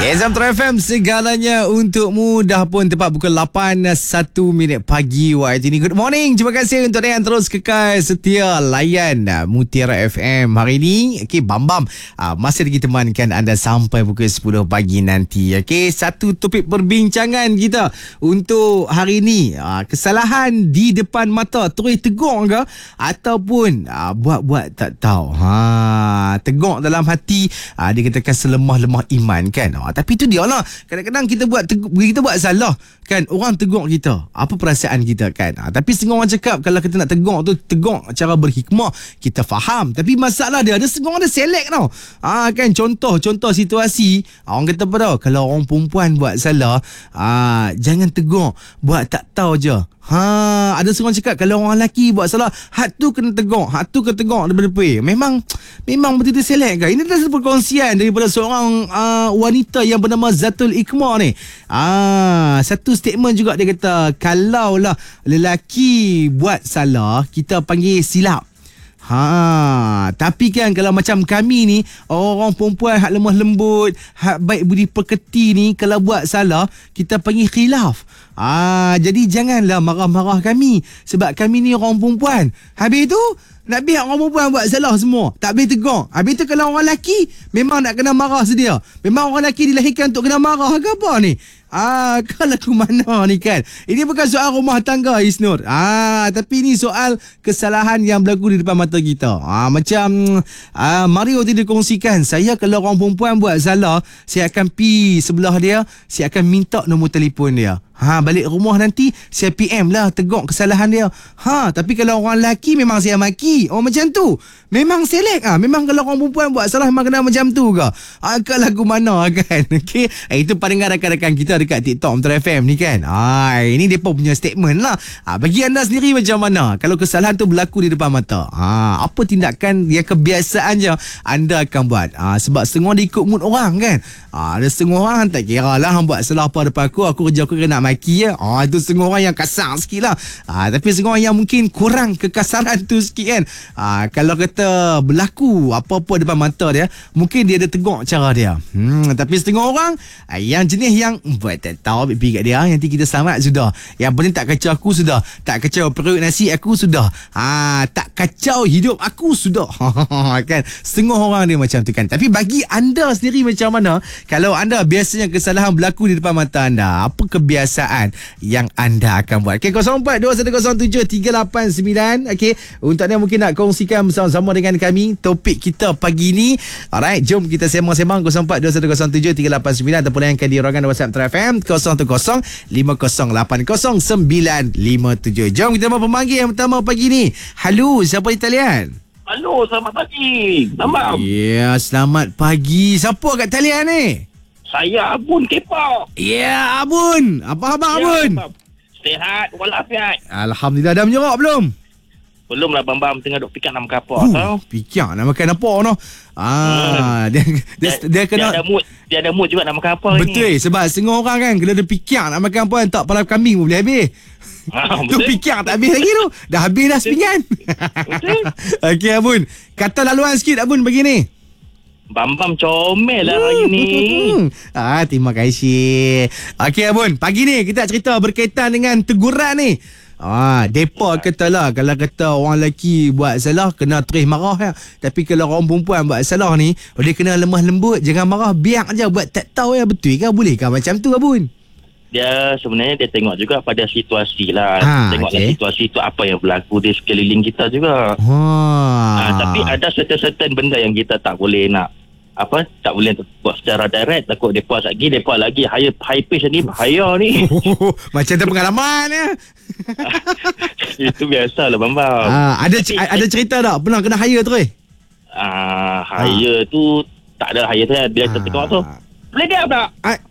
Yes, Metro FM segalanya untukmu. Dah pun tepat pukul 8:01 pagi waktu ini. Good morning. Terima kasih untuk yang terus kekal setia layan Mutiara FM hari ini. Okey, Bam masih lagi temankan anda sampai pukul 10 pagi nanti. Okey, satu topik perbincangan kita untuk hari ini. Kesalahan di depan mata terus tegur ke ataupun buat-buat tak tahu. Tegur dalam hati, dia katakan selemah-lemah iman kan. Tapi itu dia lah. Kadang-kadang kita buat salah kan, orang tegur kita, apa perasaan kita kan. Tapi setengah orang cakap kalau kita nak tegur tu, tegur cara berhikmah, kita faham. Tapi masalah dia, ada setengah orang dia select tau. Kan contoh situasi, orang kata apa tau, kalau orang perempuan buat salah, jangan tegur, buat tak tahu je. Ada seorang cakap kalau orang lelaki buat salah, hak tu kena tegur, daripada pergi. Memang betul-betul select kan. Ini adalah satu perkongsian daripada seorang wanita yang bernama Zatul Ikmah ni. Satu statement juga, dia kata kalaulah lelaki buat salah, kita panggil silap. Tapi kan kalau macam kami ni, orang perempuan hak lemah lembut, hak baik budi pekerti ni, kalau buat salah, kita panggil khilaf. Jadi janganlah marah-marah kami, sebab kami ni orang perempuan. Habis tu nak biar orang perempuan buat salah semua, tak boleh tegur. Habis tu kalau orang lelaki memang nak kena marah sedia. Memang orang lelaki dilahirkan untuk kena marah ke apa ni? Kalau ke mana ni kan. Ini bukan soal rumah tangga, Isnur. Tapi ni soal kesalahan yang berlaku di depan mata kita. Macam Mario tadi kongsikan, saya kalau orang perempuan buat salah, saya akan pergi sebelah dia, saya akan minta nombor telefon dia. Balik rumah nanti saya PM lah, tegur kesalahan dia. Tapi kalau orang lelaki memang saya maki. Macam tu. Memang select. Memang kalau orang perempuan buat salah memang kena macam tu ke? Ke lagu mana kan? Okay. Itu pendengar rakan-rakan kita dekat TikTok Metro FM ni kan. Ini mereka punya statement lah. Bagi anda sendiri macam mana kalau kesalahan tu berlaku di depan mata? Apa tindakan yang kebiasaan je anda akan buat? Sebab setengah dia ikut mood orang kan. Ada setengah orang tak kira lah, buat salah apa depan aku kerja aku kena maki ya. Itu setengah orang yang kasar sikit lah. Tapi setengah orang yang mungkin kurang kekasaran tu sikit kan. Kalau kata berlaku apa-apa depan mata dia, mungkin dia ada tegur cara dia. Tapi setengah orang yang jenis yang buat tak tahu, pergi kat dia, nanti kita selamat sudah. Yang penting tak kacau aku sudah, tak kacau perut nasi aku sudah, tak kacau hidup aku sudah. Kan setengah orang dia macam tu kan. Tapi bagi anda sendiri macam mana kalau anda biasanya kesalahan berlaku di depan mata anda? Apa kebiasaan yang anda akan buat? Okay, 0421073889. Okay, untuk anda mungkin nak kongsikan bersama-sama dengan kami topik kita pagi ni. Alright, jom kita sembang-sembang 0421073889 ataupun layankan di ruangan WhatsApp Metro FM 0105080957. Jom kita mau pemanggil yang pertama pagi ni. Halo, siapa di talian? Halo, selamat pagi. Selamat. Ya, selamat pagi. Siapa kat talian ni? Saya Abun Kepak. Ya, Abun. Apa khabar Abun? Sihat walafiat. Alhamdulillah. Dah menyerak belum? Belum lah, Bambam tengah duk fikir nak makan apa tau. Fikir nak makan apa no? Dia kena dia ada mood juga nak makan apa ni. Betul, sebab setengah orang kan kalau dia fikir nak makan apa, tak kepala kambing pun boleh habis. Tu fikir tak habis lagi tu. Dah habis dah sepinggan. Okey Abun, kata laluan sikit Abun begini. Bambam comel lah hari ni. Terima kasih. Okey Abun, pagi ni kita cerita berkaitan dengan teguran ni. Depa katalah kalau kata orang lelaki buat salah kena terus marah ya. Tapi kalau orang perempuan buat salah ni, dia kena lemah lembut, jangan marah, biar je buat tak tahu ya. Betul ke? Boleh ke macam tu Abun? Dia sebenarnya dia tengok juga pada situasi lah. Tengoklah situasi tu apa yang berlaku di sekeliling kita juga. Tapi ada certain benda yang kita tak boleh nak tak boleh buat secara direct. Takut mereka lagi high pitch ni, bahaya ni. Macam tu pengalaman ya. Itu biasalah Bambam. Ada cerita tak pernah kena hire tu hire tu tak ada hire tu bila kita tengok tu. Boleh dia tak?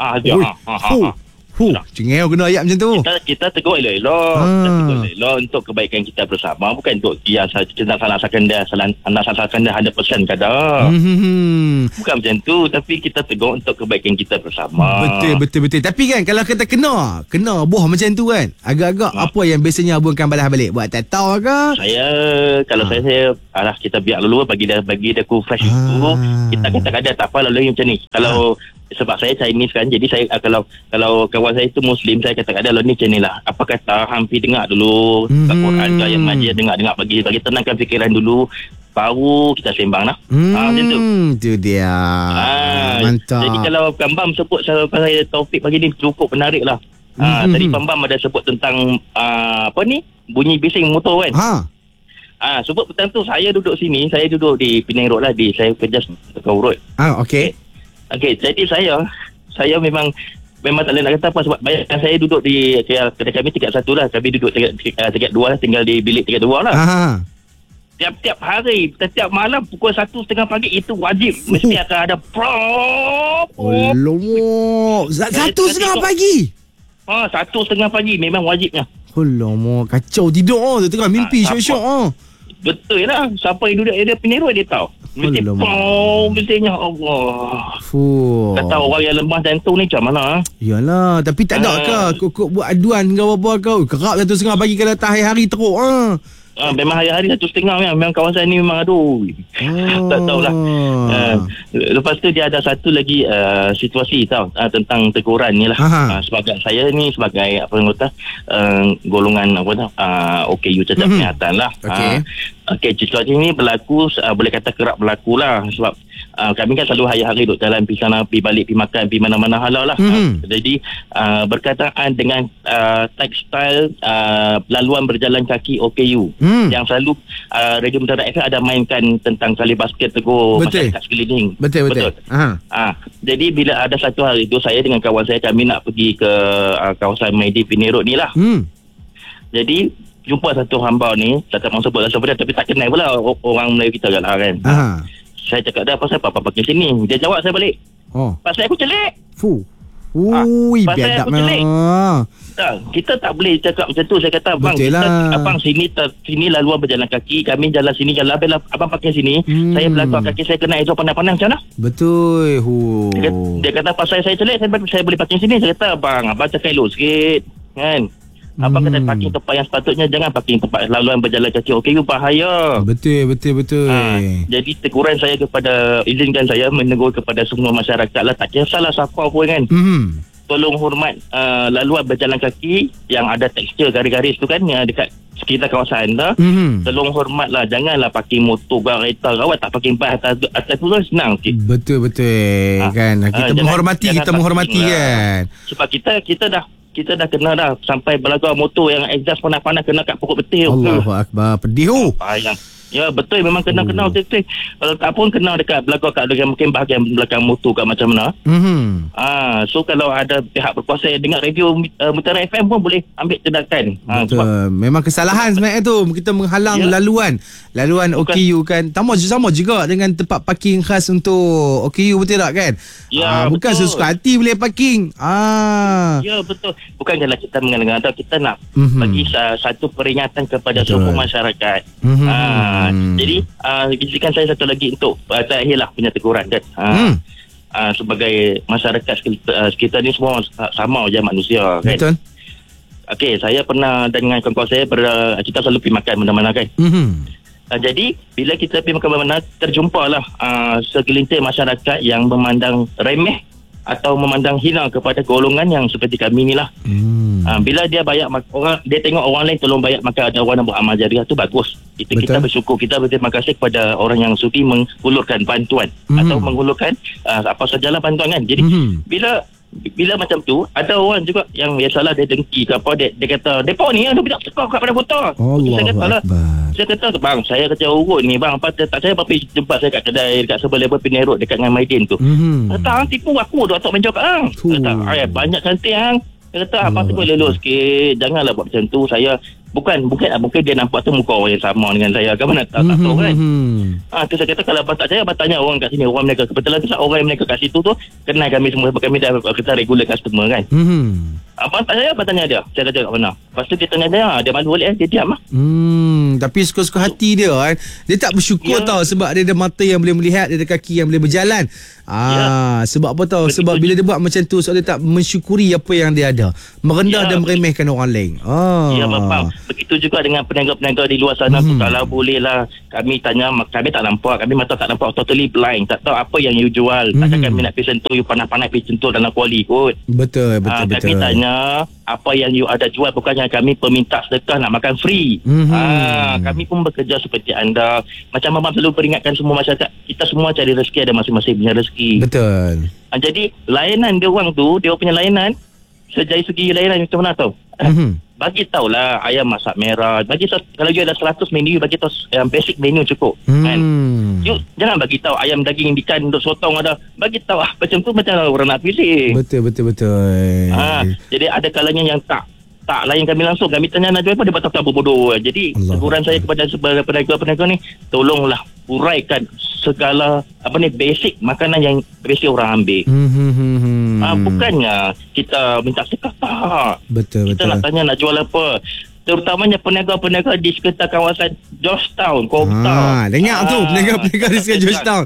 Cengel kena ayat macam tu. Kita tegur elok-elok. Kita tegur elok untuk kebaikan kita bersama. Bukan untuk dia nak salahkan dia 100% kadang. Bukan macam tu. Tapi kita tegur untuk kebaikan kita bersama. Betul. Tapi kan kalau kita kena buah macam tu kan, agak-agak apa yang biasanya Abang akan balas balik? Buat tak tahu ke? Kalau saya kita biar dulu bagi dia cool fresh itu. Kita kata-kata tak apa lalu macam ni. Kalau sebab saya Chinese kan, jadi saya kalau kawan saya itu Muslim, saya kata ada ni channel lah, apa kata hampir dengar dulu kat Quran ke ayat majid, dengar bagi tenangkan fikiran dulu, baru kita sembang lah. Macam tu. Itu dia. Mantap. Jadi kalau Kambam sebut saya topik pagi ni cukup menarik lah. Tadi Kambam ada sebut tentang bunyi bising motor kan. Sebut petang tu saya duduk sini, saya duduk di Penang Road lah, saya kerja Tekau Road. Okey. Okey, jadi saya memang tak boleh nak kata apa, sebab bayangkan saya duduk di kedai kami tingkat 1 lah, kami duduk tingkat 2 lah, tinggal di bilik tingkat 2 lah. Tiap-tiap hari, setiap malam pukul 1:30 pagi itu wajib mesti akan ada Alamak, 1:30 pagi? 1:30 pagi memang wajibnya. Alamak, kacau tidur tu tengah mimpi syok-syok. Betul lah, siapa yang duduk ada Penang Road dia tahu. Mesti mestinya Allah. Kata orang yang lemah jantung ni macam mana? Yalah, tapi tak ada ke kau buat aduan ke apa kau? Kerap 1:30 pagi kalau tak hari-hari teruk memang hari-hari 1:30 memang kawasan ni memang tak tahulah. Lepas tu dia ada satu lagi situasi tentang teguran ni lah. Sebagai saya ni sebagai golongan OKU cacat penglihatan lah. Situasi ni berlaku, boleh kata kerap berlaku lah, sebab kami kan selalu hari-hari duduk jalan pergi sana, pergi balik, pergi makan, pergi mana-mana halau lah. Jadi berkaitan dengan textile laluan berjalan kaki OKU yang selalu Radio Mutiara FM ada mainkan tentang kali basket tegur masyarakat sekeliling. Betul. Jadi bila ada satu hari tu, saya dengan kawan saya kami nak pergi ke kawasan Maidi Penang Road ni lah. Jadi jumpa satu hamba ni, tak mahu sebut siapa dia, tapi tak kenal pula orang Melayu kita kan. Saya cakap dah, pasal apa pakai sini? Dia jawab saya balik, pasal aku celik. Pasal aku celik. Kita tak boleh cakap macam tu. Saya kata abang, abang sini laluan berjalan kaki, kami jalan sini jalan, abang pakai sini, saya belakang kaki saya kena exhaust pandang-pandang macam mana? Betul. Dia kata pasal saya celik, saya boleh pakai sini. Saya kata abang cakap elok sikit kan. Abang kata parking tempat yang sepatutnya, jangan parking tempat laluan berjalan kaki OKU, bahaya. Betul. Jadi teguran saya izinkan saya menegur kepada semua masyarakat lah, tak kisahlah siapa pun kan. Tolong hormat laluan berjalan kaki yang ada tekstur garis-garis tu kan, yang dekat sekitar kawasan anda. Tolong hormatlah, janganlah parking motor, kereta, awak tak parking bas atas tu kan senang sikit. Betul kan. Kita menghormati kan. Sebab kita dah kena dah sampai belakang motor yang exhaust panas-panas kena kat pokok betil. Allahu Akbar, pedih. Ya betul, memang kena betul. Kalau tak pun kena dekat belakang mungkin bahagian belakang motor kat macam mana. So kalau ada pihak berkuasa yang dengar radio Mutiara FM pun boleh ambil tindakan. Betul. Memang kesalahan sebenarnya tu, kita menghalang laluan OKU kan. Sama juga dengan tempat parking khas untuk OKU, betul tak kan? Bukan sesuka hati boleh parking. Ya betul. Bukanlah kita mengenal, kita nak bagi satu peringatan kepada semua masyarakat. Jadi izinkan saya satu lagi untuk terakhirlah punya teguran kan. Sebagai masyarakat sekitar ni semua sama je manusia kan. Betul. Okey, saya pernah dengan kawan-kawan saya kita selalu pergi makan mana-mana kan. Jadi bila kita pergi makan mana-mana, terjumpalah segelintir masyarakat yang memandang remeh atau memandang hina kepada golongan yang seperti kami ni lah. Bila dia bayar orang, dia tengok orang lain tolong bayar, maka ada orang yang buat amal jariah tu bagus. Kita bersyukur, kita berterima kasih kepada orang yang sudi menghulurkan bantuan atau menghulurkan apa sajalah bantuan kan. Jadi bila macam tu, ada orang juga yang biasalah dia dengki ke apa, dia kata depa ni ada bidak tekau kat pada foto. Saya kata bang, saya kerja urut ni bang, apa tak saya pergi jumpa saya kat kedai dekat sebelah level Penang Road dekat dengan Maidin tu. Kata tipu aku tu atok menjawab hang. Kata banyak cantik hang. Dia kata abang tu boleh lelus sikit, janganlah buat macam tu. Saya bukan dia nampak tu muka orang yang sama dengan saya kan, mana tak tahu kan. Tu saya kata kalau abang tak percaya, abang tanya orang kat sini, orang mereka kebetulan tu orang yang mereka kat situ tu kenal kami semua, sebab kami dah kita regular customer kan. Abang saya tanya dia. Saya kata kat mana. Lepas tu dia tanya dia malu balik. Dia diam lah. Tapi suka-suka hati dia kan. Dia tak bersyukur tau. Sebab dia ada mata yang boleh melihat, dia ada kaki yang boleh berjalan. Sebab apa tau? Sebab bila dia buat macam tu, sebab dia tak mensyukuri apa yang dia ada. Merendah dan meremehkan orang lain. Ya, faham. Begitu juga dengan peniaga-peniaga di luar sana. Kalau boleh lah, kami tanya, kami tak nampak, kami mata tak nampak, totally blind, tak tahu apa yang you jual. Takkan kami nak pergi sentuh, you panas-panas pergi sentuh dalam kuali kot. Betul. Kami tanya apa yang you ada jual, bukannya kami peminta sedekah nak makan free. Kami pun bekerja seperti anda. Macam Abang selalu peringatkan semua masyarakat, kita semua cari rezeki, ada masing-masing punya rezeki. Betul. Jadi layanan dia orang tu, dia punya layanan dari segi layanan macam mana tau? Bagi tahulah ayam masak merah. Bagi tahu, kalau you ada 100 menu, bagi tahu yang basic menu cukup. Kan? You jangan bagi tahu ayam daging ikan untuk sotong ada. Bagi tahu macam tu macam orang nak pilih. Betul. Jadi ada kalanya yang tak layan kami langsung. Kami tanya nak jual apa, dia patah bodoh. Jadi teguran saya kepada pedagang-pedagang ni, tolonglah uraikan segala basic makanan yang biasa orang ambil. Bukannya kita minta sedekah, tak. Betul. Kita nak tanya nak jual apa. Terutamanya peniaga-peniaga di sekitar kawasan Georgetown, Cobtown. Dengar tu peniaga-peniaga di sekitar Georgetown.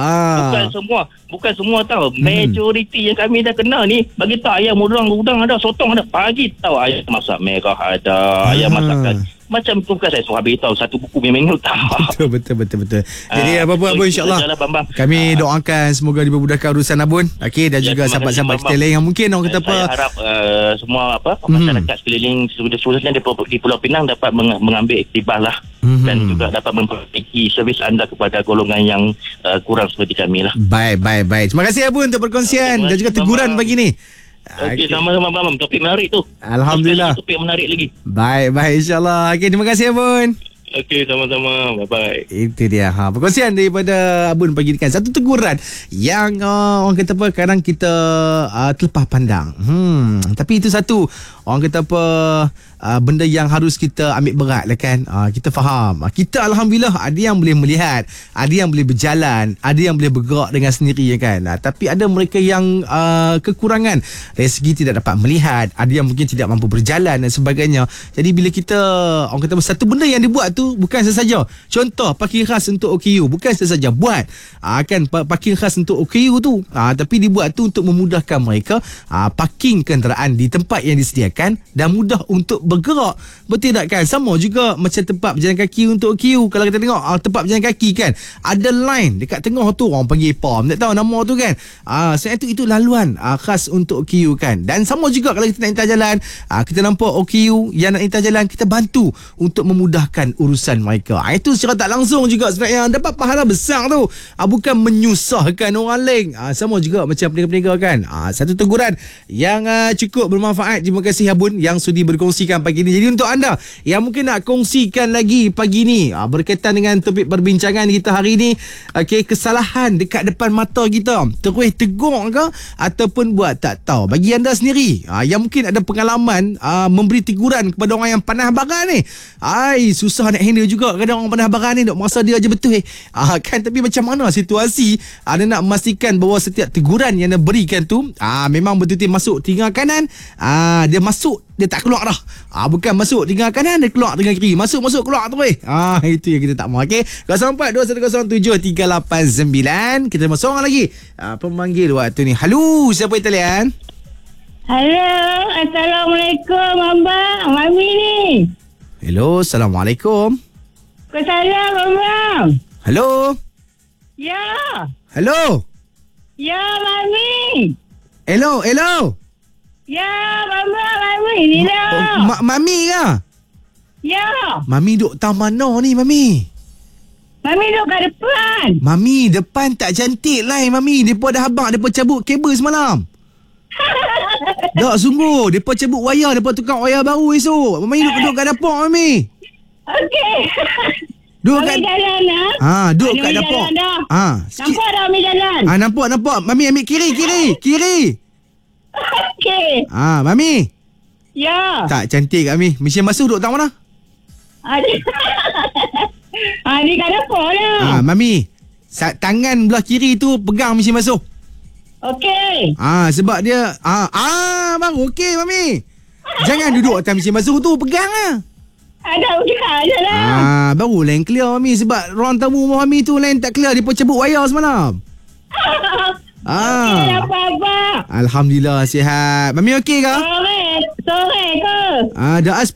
Bukan semua tahu. Majoriti yang kami dah kenal ni, bagi tahu ayam udang ada, sotong ada. Bagi tahu ayam masak merah ada, ayam masakan. Macam tu, bukan saya suruh beritahu satu buku memang tahu. Betul. Jadi apa-apa insya-Allah. Kami doakan semoga dipermudahkan urusan Abun. Okey, dan juga sahabat-sahabat kita lain yang mungkin orang kata apa. Saya harap semua masyarakat sekeliling khususnya di Pulau Pinang dapat mengambil iktibar lah. Dan juga dapat memperbaiki servis anda kepada golongan yang kurang seperti kami lah. Baik. Terima kasih Abun untuk perkongsian dan juga teguran pagi ni. Okey, sama-sama Bang. Topik menarik tu. Alhamdulillah. Topik menarik lagi. Baik insya-Allah. Okey, terima kasih Abun. Okey, sama-sama. Bye-bye. Itu dia. Perkongsian daripada Abun pagi ni kan. Satu teguran yang orang kata apa, kadang kita terlepas pandang. Tapi itu satu orang kata apa, benda yang harus kita ambil berat lah kan. Kita faham. Kita Alhamdulillah ada yang boleh melihat, ada yang boleh berjalan, ada yang boleh bergerak dengan sendiri kan. Tapi ada mereka yang kekurangan dari segi tidak dapat melihat, ada yang mungkin tidak mampu berjalan dan sebagainya. Jadi bila kita orang kata satu benda yang dibuat tu bukan sesaja. Contoh parking khas untuk OKU, bukan sesaja buat kan parking khas untuk OKU tu, tapi dibuat tu untuk memudahkan mereka parking kenderaan di tempat yang disediakan dan mudah untuk bergerak. Betul tak kan? Sama juga macam tempat berjalan kaki untuk OKU. Kalau kita tengok tempat berjalan kaki kan, ada line dekat tengah tu, orang panggil POM, tak tahu nama tu kan. Sebab itu laluan khas untuk OKU kan. Dan sama juga kalau kita nak intar jalan, kita nampak OKU yang nak intar jalan, kita bantu untuk memudahkan urusan mereka. Itu secara tak langsung juga sebenarnya dapat pahala besar tu. Bukan menyusahkan orang lain. Sama juga macam peniaga-peniaga kan. Satu teguran yang cukup bermanfaat. Terima kasih Abun yang sudi berkongsikan pagi ni. Jadi untuk anda yang mungkin nak kongsikan lagi pagi ni berkaitan dengan topik perbincangan kita hari ni, kesalahan dekat depan mata kita, terus tegur ke ataupun buat tak tahu. Bagi anda sendiri yang mungkin ada pengalaman memberi teguran kepada orang yang pandai habaran ni, susah nak handle juga. Kadang orang pandai habaran ni dok merasa dia aja betul kan. Tapi macam mana situasi ada nak memastikan bahawa setiap teguran yang diberikan tu memang betul-betul masuk telinga kanan, dia masuk, dia tak keluar dah. Bukan masuk telinga kanan, dia keluar telinga kiri. Masuk keluar terus. Itu yang kita tak mahu. Okey, 0421073889. Kita masuk orang lagi. Pemanggil waktu ni. Halo, siapa di talian? Halo, Assalamualaikum Abang, Mami ni. Hello, Assalamualaikum. Waalaikumsalam Abang. Halo. Ya. Halo. Ya, Mami. Hello. Ya, Mami. Ni lah. Mami ke? Ya. Mami duduk tahu mana ni, Mami? Mami duduk kat depan. Mami, depan tak cantik lah, Mami. Mereka dah habang, mereka cabut kabel semalam. Tak, sungguh. Mereka cabut wayar, mereka tukar wayar baru esok. Mami duduk kat dapur, Mami. Okey. Duduk Mami kat jalan dah. duduk kat dapur. Nampak dah Mami jalan? Nampak. Mami ambil kiri. Okey. Mami. Ya. Tak cantik kat Mami. Mesin basuh duduk tak mana? Ni kat dapur lah. Mami, tangan belah kiri tu pegang mesin basuh. Okey. Sebab dia baru okey Mami. Jangan duduk atas mesin basuh tu, pegang lah. Ada ujian je lah. Baru lain clear Mami. Sebab ruang tamu rumah Mami tu lain tak clear. Dia pun cabut wayar semalam. Okey, apa-apa. Alhamdulillah sihat. Mami okey ke? Sore ke? Dah 10.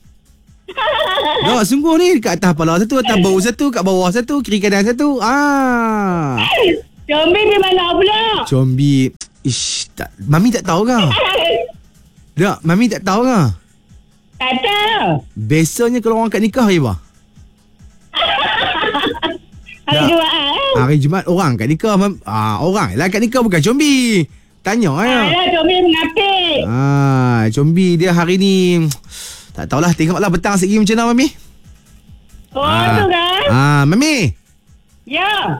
Dah sungguh ni. Kat atas kepala satu, atas bahu satu, kat bawah satu, kiri kanan satu. Combi di mana pula? Combi. Mami tak tahu ke? Tak, Mami tak tahu ke? Tak tahu. Biasanya kalau orang kat nikah je bah. Hari Jumaat Hari Jumaat orang kat nikah. Orang lah kat nikah, bukan Combi. Tanya ya. Ada Combi mengapik. Combi dia hari ni tak tahulah, tengoklah petang sikit macam mana Mami. Tu kan? Mami. Ya.